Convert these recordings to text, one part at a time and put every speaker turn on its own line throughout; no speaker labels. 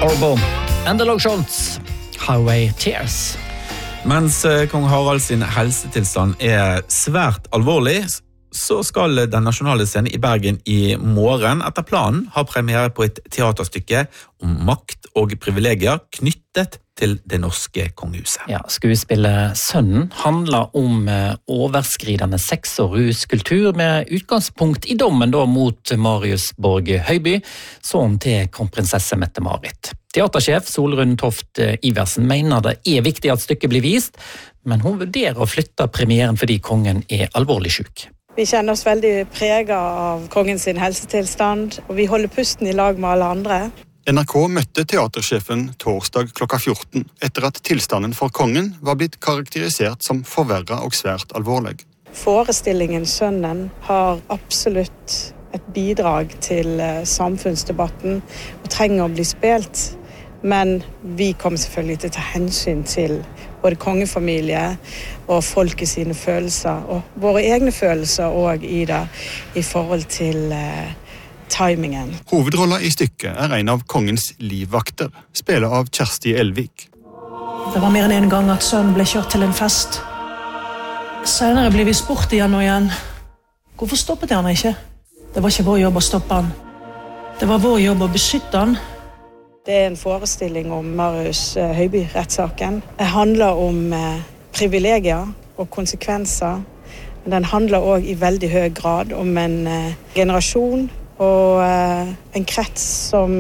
Orbo and the Lotions, Highway Tears.
Mens kong Harald sin helsetilstand svært alvorlig, så skal den nasjonale scenen i Bergen i morgen etter planen ha premiere på et teaterstykke om makt og privilegier knyttet til det norske kongehuset.
Ja, skuespillet Sønnen handler om overskridende sex- og ruskultur med utgangspunkt i dommen da mot Marius Borg Høiby, sønn til kronprinsesse Mette-Marit. Teatersjef Solrun Toft Iversen mener det viktig at stykket blir vist, men hun vurderer å flytte premieren fordi kongen alvorlig syk.
Vi kjenner oss veldig preget av kongen sin helsetilstand, og vi holder pusten i lag med alle andre.
NRK møtte teatersjefen torsdag klokka 14 etter at tilstanden for kongen var blitt karakterisert som forverret og svært alvorlig.
Forestillingen Sønnen har absolutt et bidrag til samfunnsdebatten og trenger å bli spilt. Men vi kommer selvfølgelig til å ta hensyn til både kongefamilie og folket sine følelser, og våre egne følelser også i det, i forhold til timingen.
Hovedrollen i stykket en av kongens livvakter, spillet av Kjersti Elvik.
Det var mer enn en gang at sønnen ble kjørt til en fest. Senere ble vi spurt igjen og igjen. Hvorfor stoppet han ikke? Det var ikke vår jobb å stoppe han. Det var vår jobb å beskytte han.
Det en forestilling om Marius Høiby-rettssaken. Det handler om privilegier og konsekvenser. Den handler også i veldig høy grad om en generasjon og en krets som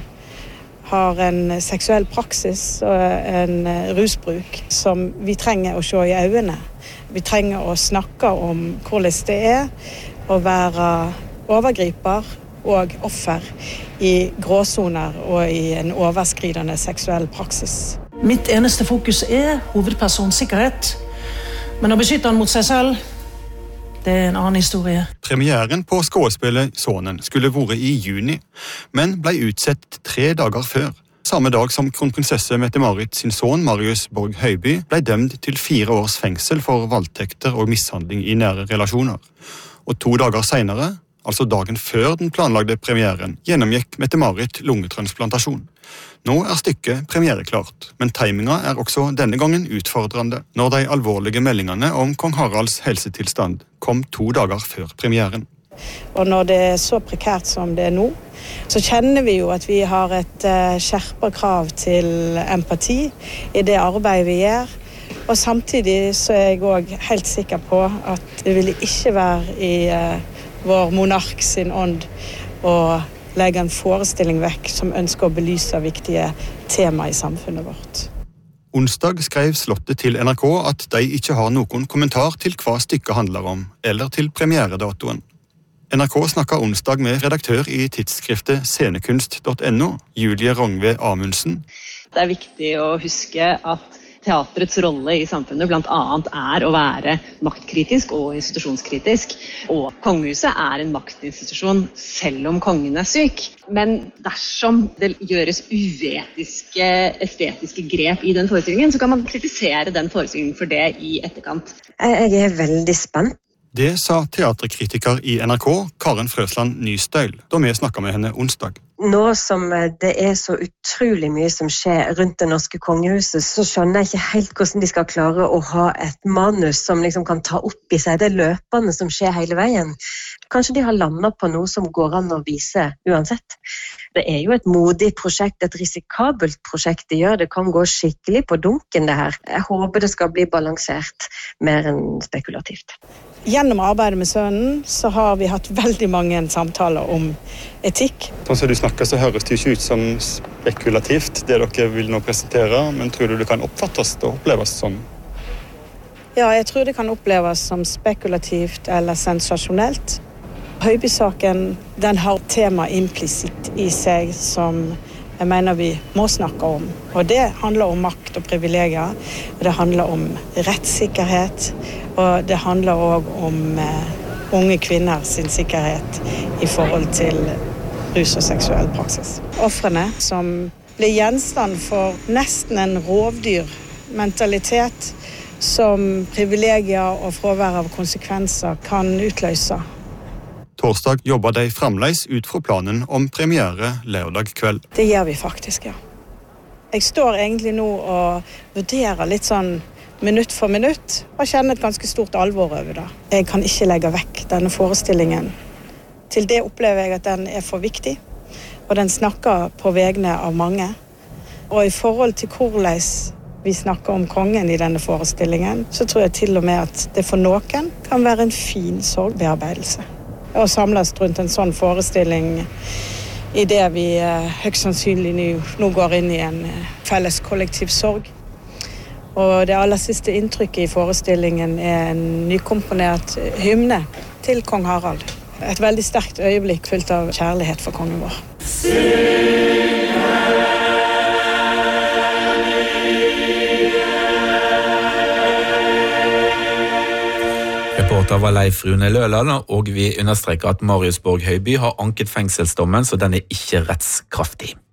har en seksuell praksis og en rusbruk som vi trenger å se i øynene. Vi trenger å snakke om hvordan det å være overgriper og offer i gråsoner og i en overskridende seksuell praksis.
Mitt eneste fokus hovedpersons sikkerhet, men å beskytte han mot seg selv, det en annen historie.
Premieren på skuespillet Sønnen skulle vært i juni, men ble utsett 3 dager før. Samme dag som kronprinsesse Mette-Marit sin sønn Marius Borg Høiby ble dømt til 4 års fengsel for voldtekter og mishandling i nære relasjoner. Og 2 dager senere, altså dagen før den planlagte premieren, gjennomgikk Mette-Marit lungetransplantasjon. Nå stykket premiereklart, men timinga også denne gangen utfordrende, når de alvorlige meldingene om kong Haralds helsetilstand kom 2 dager før premieren.
Og når det så prekært som det nå, så kjenner vi jo at vi har et skjerpet krav til empati i det arbeidet vi gjør. Og samtidig så jeg også helt sikker på at det ville ikke være i vår monark sin ånd å legge en forestilling vekk som ønsker å belyse viktige tema i samfunnet vårt.
Onsdag skrev Slottet til NRK at de ikke har noen kommentar til hva stykket handler om, eller til premieredatoen. NRK snakket onsdag med redaktør i tidsskriftet scenekunst.no, Julie Rongve Amundsen.
Det viktig å huske at teatrets rolle i samfunnet blant annet å være maktkritisk og institusjonskritisk. Og kongehuset en maktinstitusjon selv om kongen syk. Men dersom det gjøres uetiske, estetiske grep i den forestillingen, så kan man kritisere den forestillingen for det i etterkant.
Jeg veldig spent.
Det sa teaterkritiker i NRK, Karen Frøsland Nystøyl, da vi snakket med henne onsdag.
Nå som det så utrolig mye som skjer rundt det norske kongehuset, så skjønner jeg ikke helt hvordan de skal klare å ha et manus som liksom kan ta opp i seg det løpende som skjer hele veien. Kanskje de har landet på noe som går an å vise uansett. Det jo et modig prosjekt, et risikabelt prosjekt de gjør. Det kan gå skikkelig på dunken det her. Jeg håper det skal bli balansert, mer enn spekulativt.
Gjennom arbeidet med Sønnen så har vi hatt veldig mange samtaler om etikk.
Sånn som du snakker så høres det ikke ut som spekulativt, det dere vil nå presentere, men tror du det kan oppfattes og oppleves som?
Ja, jeg tror det kan oppleves som spekulativt eller sensasjonelt. Høiby-saken, den har tema implisitt i seg som jeg mener vi må snakke om. Og det handler om makt og privilegier, og det handler om rettssikkerhet, og det handler også om unge kvinner sin sikkerhet i forhold til rus og seksuell praksis. Ofrene som blir gjenstand for nesten en rovdyrmentalitet som privilegier og fravær av konsekvenser kan utløse.
Torsdag jobber de fremdeles ut fra planen om premiere lørdag kveld.
Det gjør vi faktisk, ja. Jeg står egentlig nå og vurderer litt sånn minutt for minutt, og kjenner et ganske stort alvor over det. Jeg kan ikke legge vekk denne forestillingen. Til det opplever jeg at den er for viktig, og den snakker på vegne av mange. Og i forhold til hvordan vi snakker om kongen i denne forestillingen, så tror jeg til og med at det for noen kan være en fin sorgbearbeidelse. Å samles rundt en sånn forestilling i det vi høyst sannsynlig nå går inn i en felles kollektiv sorg. Og det aller siste inntrykket i forestillingen er en nykomponert hymne til kong Harald. Et veldig sterkt øyeblikk fylt av kjærlighet for kongen vår.
Reporter var Leif Rune Løland, og vi understreker at Marius Borg Høiby har anket fengselsdommen, så den er ikke rettskraftig.